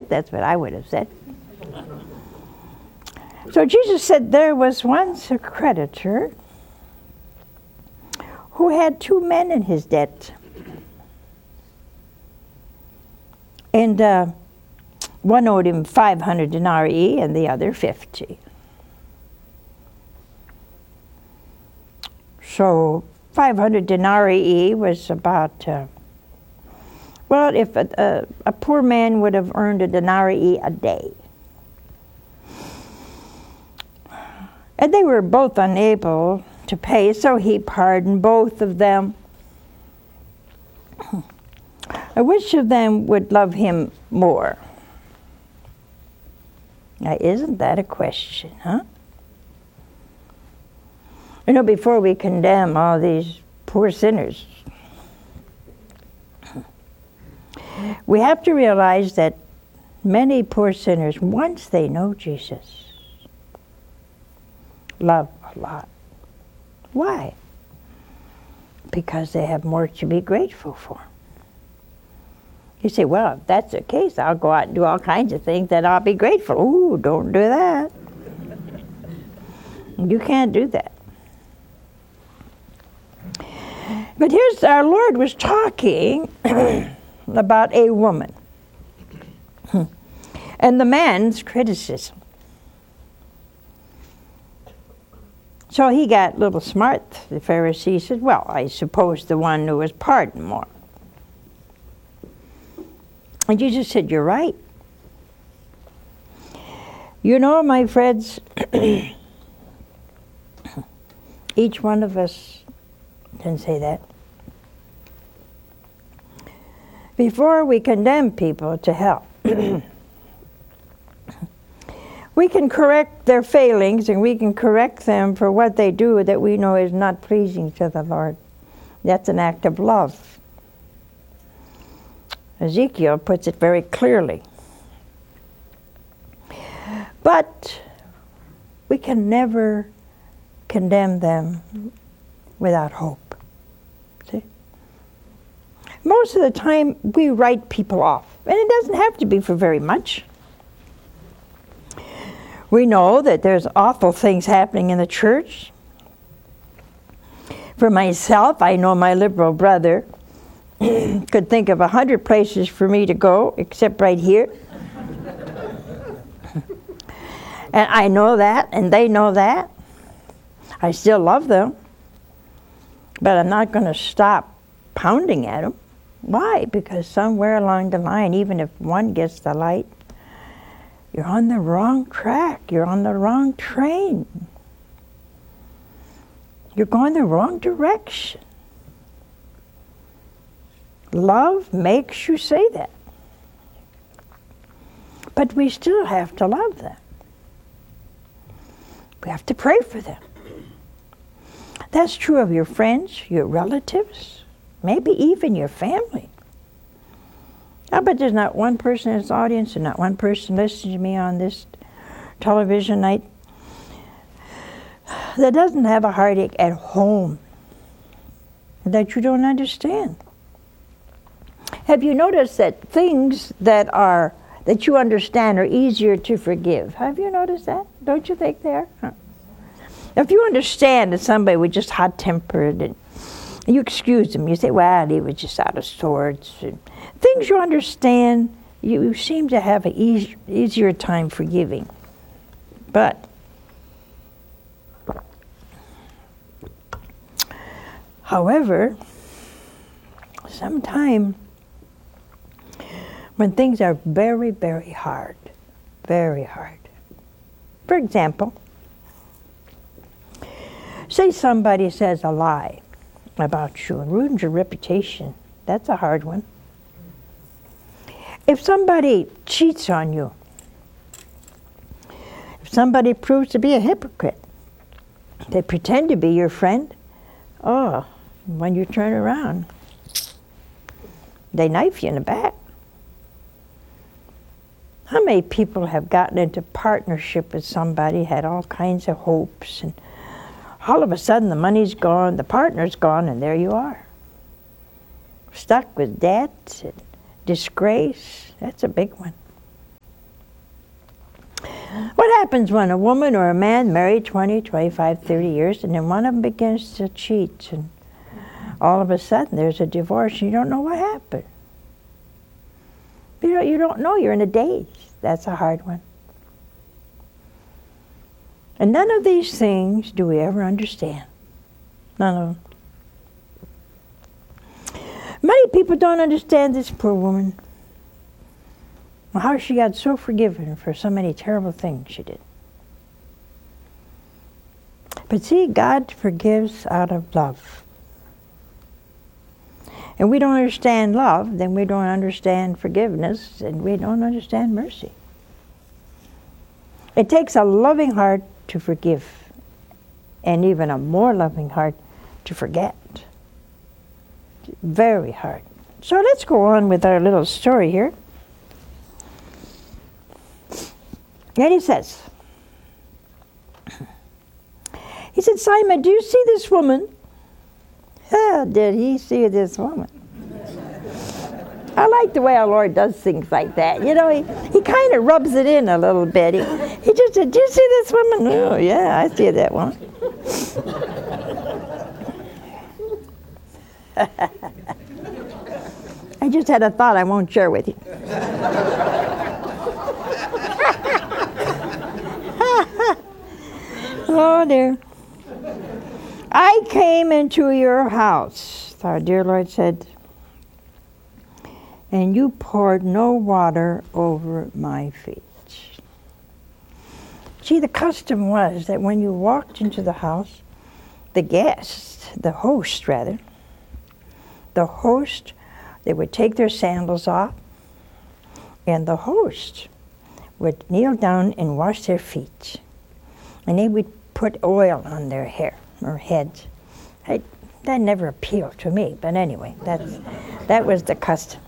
it. That's what I would have said. So Jesus said, there was once a creditor who had 2 men in his debt. And one owed him 500 denarii and the other 50. So 500 denarii was about, well, if a poor man would have earned a denarii a day. And they were both unable to pay, so he pardoned both of them. Which of them would love him more? Now, isn't that a question, huh? You know, before we condemn all these poor sinners, we have to realize that many poor sinners, once they know Jesus, love a lot. Why? Because they have more to be grateful for. You say, well, if that's the case, I'll go out and do all kinds of things that I'll be grateful. Ooh, don't do that. You can't do that. But here's our Lord was talking about a woman and the man's criticism. So he got a little smart. The Pharisee said, well, I suppose the one who was pardoned more. And Jesus said, you're right. You know, my friends, each one of us can say that. Before we condemn people to hell, we can correct their failings and we can correct them for what they do that we know is not pleasing to the Lord. That's an act of love. Ezekiel puts it very clearly. But we can never condemn them without hope. See? Most of the time we write people off, and it doesn't have to be for very much. We know that there's awful things happening in the church. For myself, I know my liberal brother could think of 100 places for me to go, except right here. And I know that, and they know that. I still love them. But I'm not going to stop pounding at them. Why? Because somewhere along the line, even if one gets the light, you're on the wrong track. You're on the wrong train. You're going the wrong direction. Love makes you say that. But we still have to love them. We have to pray for them. That's true of your friends, your relatives, maybe even your family. I bet there's not one person in this audience and not one person listening to me on this television night that doesn't have a heartache at home that you don't understand. Have you noticed that things that you understand are easier to forgive? Have you noticed that? Don't you think they are? Huh. If you understand that somebody was just hot-tempered and you excuse them, you say, well, he was just out of sorts. And things you understand, you seem to have an easier time forgiving. But however, sometimes when things are very, very hard, very hard. For example, say somebody says a lie about you and ruins your reputation. That's a hard one. If somebody cheats on you, if somebody proves to be a hypocrite, they pretend to be your friend, oh, when you turn around, they knife you in the back. How many people have gotten into partnership with somebody, had all kinds of hopes, and all of a sudden the money's gone, the partner's gone, and there you are. Stuck with debts and disgrace. That's a big one. What happens when a woman or a man married 20, 25, 30 years, and then one of them begins to cheat, and all of a sudden there's a divorce, and you don't know what happened? You don't know. You're in a daze. That's a hard one. And none of these things do we ever understand. None of them. Many people don't understand this poor woman. How she got so forgiven for so many terrible things she did. But see, God forgives out of love. And we don't understand love, then we don't understand forgiveness, and we don't understand mercy. It takes a loving heart to forgive, and even a more loving heart to forget. Very hard. So let's go on with our little story here. And he said, Simon, do you see this woman? Oh, did he see this woman? I like the way our Lord does things like that. You know, he kind of rubs it in a little bit. He just said, do you see this woman? Oh, yeah, I see that one. I just had a thought I won't share with you. Oh, dear. I came into your house, our dear Lord said, and you poured no water over my feet. See, the custom was that when you walked into the house, the host, they would take their sandals off, and the host would kneel down and wash their feet. And they would put oil on their hair or heads. That never appealed to me, but anyway, that was the custom.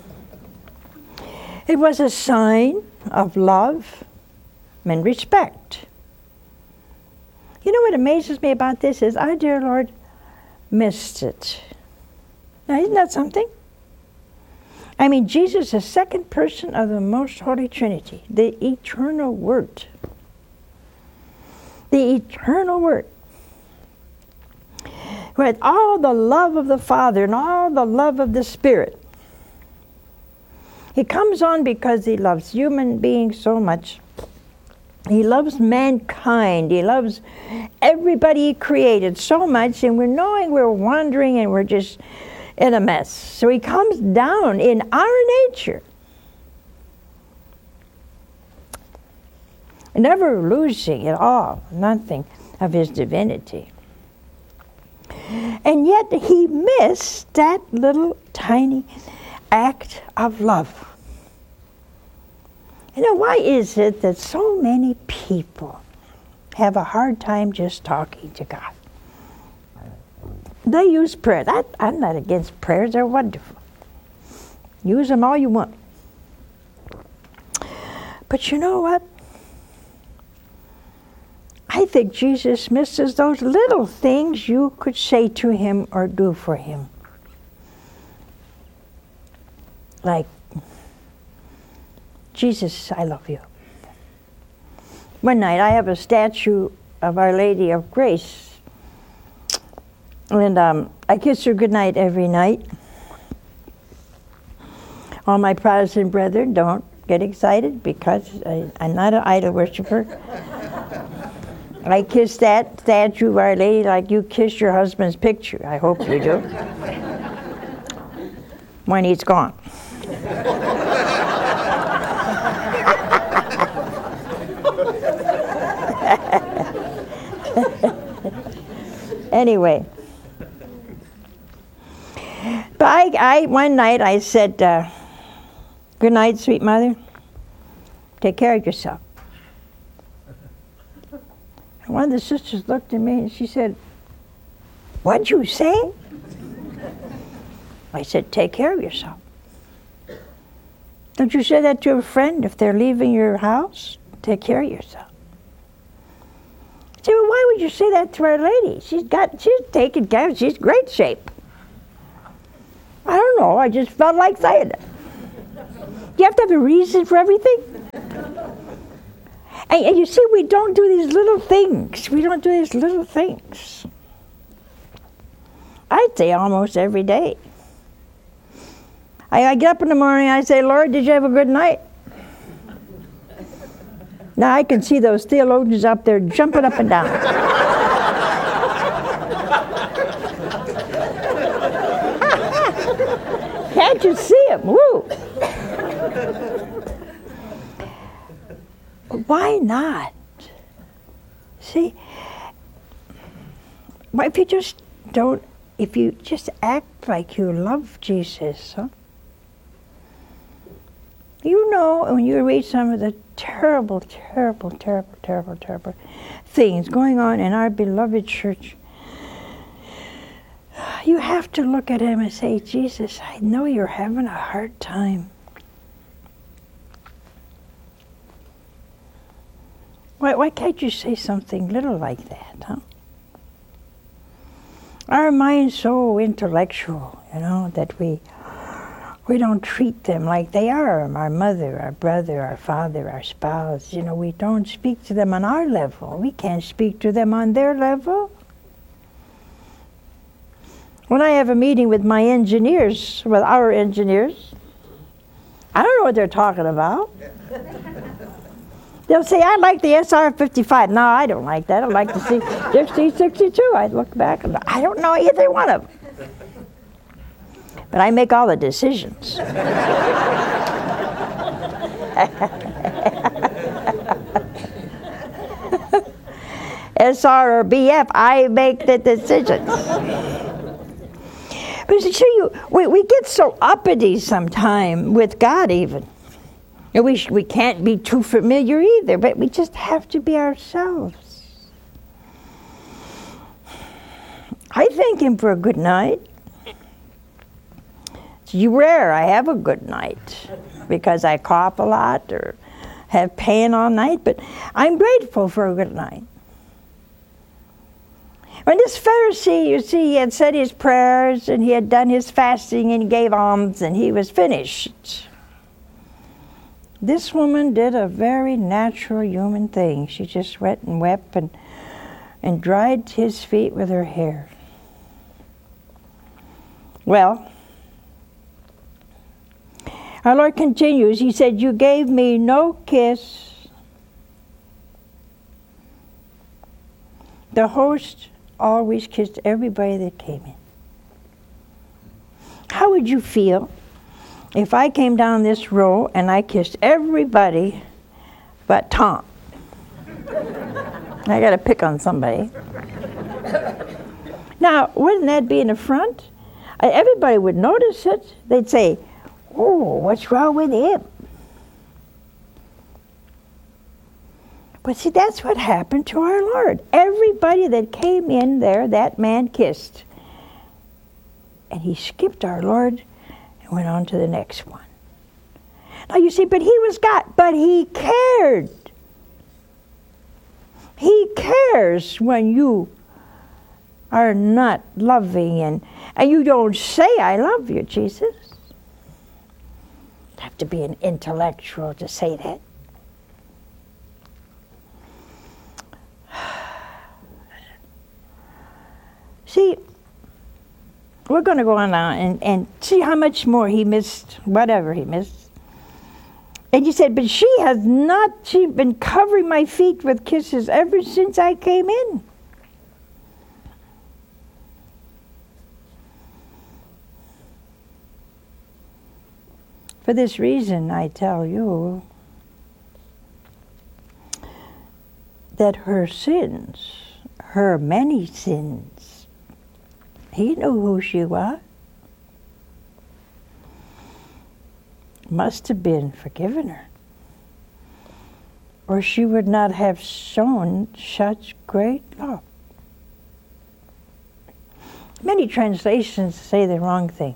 It was a sign of love and respect. You know what amazes me about this is our dear Lord missed it. Now, isn't that something? I mean, Jesus is the second person of the most Holy Trinity, the eternal Word. The eternal Word. With all the love of the Father and all the love of the Spirit. He comes on because he loves human beings so much. He loves mankind. He loves everybody he created so much, and we're knowing we're wandering and we're just in a mess. So he comes down in our nature. Never losing at all, nothing of his divinity. And yet he missed that little tiny act of love. You know, why is it that so many people have a hard time just talking to God? They use prayer. I'm not against prayers. They're wonderful. Use them all you want. But you know what? I think Jesus misses those little things you could say to him or do for him. Like, Jesus, I love you. One night I have a statue of Our Lady of Grace. And I kiss her goodnight every night. All my Protestant brethren, don't get excited because I'm not an idol worshiper. I kiss that statue of Our Lady like you kiss your husband's picture. I hope you do. When he's gone. Anyway. But one night I said, good night, sweet mother. Take care of yourself. And one of the sisters looked at me and she said, what'd you say? I said, take care of yourself. Don't you say that to a friend if they're leaving your house? Take care of yourself. I said, well, why would you say that to Our Lady? She's taken care of, she's in great shape. I don't know, I just felt like saying it. You have to have a reason for everything. And you see, we don't do these little things. We don't do these little things. I'd say almost every day. I get up in the morning, I say, Lord, did you have a good night? Now I can see those theologians up there jumping up and down. Can't you see them? Woo! Why not? See, if you just act like you love Jesus, huh? You know, when you read some of the terrible things going on in our beloved church, you have to look at him and say, Jesus, I know you're having a hard time. Why can't you say something little like that, huh? Our mind's so intellectual, that we don't treat them like they are. Our mother, our brother, our father, our spouse. We don't speak to them on our level. We can't speak to them on their level. When I have a meeting with our engineers, I don't know what they're talking about. They'll say, I like the SR-55. No, I don't like that. I like the C-62. I look back and I don't know either one of them. But I make all the decisions. SR or BF, I make the decisions. But see, we get so uppity sometimes with God even. We can't be too familiar either, but we just have to be ourselves. I thank him for a good night. It's rare I have a good night because I cough a lot or have pain all night, but I'm grateful for a good night. When this Pharisee, you see, he had said his prayers and he had done his fasting and he gave alms and he was finished. This woman did a very natural human thing. She just went and wept and dried his feet with her hair. Well, our Lord continues, he said, you gave me no kiss. The host always kissed everybody that came in. How would you feel if I came down this row and I kissed everybody but Tom? I got to pick on somebody. Now, wouldn't that be an affront? Everybody would notice it. They'd say, oh, what's wrong with him? But see, that's what happened to our Lord. Everybody that came in there, that man kissed. And he skipped our Lord and went on to the next one. Now you see, but he was God, but he cared. He cares when you are not loving and you don't say, I love you, Jesus. You have to be an intellectual to say that. See, we're going to go on now and see how much more he missed, whatever he missed. And he said, but she's been covering my feet with kisses ever since I came in. For this reason, I tell you that her sins, her many sins, he knew who she was, must have been forgiven her, or she would not have shown such great love. Many translations say the wrong thing.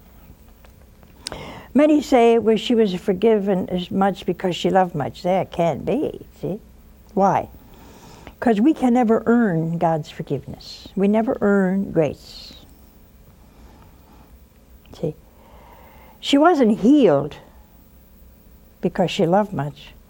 Many say, well, she was forgiven as much because she loved much. That can't be, see? Why? Because we can never earn God's forgiveness. We never earn grace. See? She wasn't healed because she loved much.